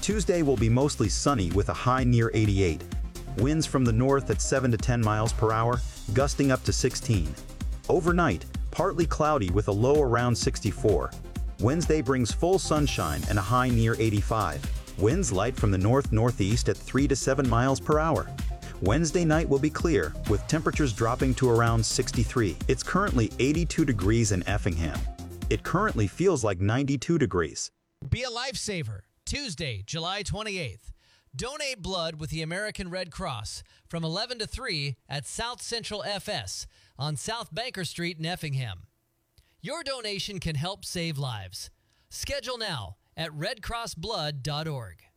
Tuesday will be mostly sunny with a high near 88. Winds from the north at 7 to 10 miles per hour, gusting up to 16. Overnight, partly cloudy with a low around 64. Wednesday brings full sunshine and a high near 85. Winds light from the north-northeast at 3 to 7 miles per hour. Wednesday night will be clear, with temperatures dropping to around 63. It's currently 82 degrees in Effingham. It currently feels like 92 degrees. Be a lifesaver. Tuesday, July 28th. Donate blood with the American Red Cross from 11 to 3 at South Central FS on South Banker Street in Effingham. Your donation can help save lives. Schedule now at redcrossblood.org.